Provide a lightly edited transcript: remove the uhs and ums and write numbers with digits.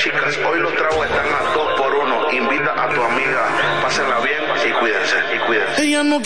chicas, hoy los tragos están a 2 por 1. Invita a tu amiga, pásenla bien y cuídense, y cuídense. Ella no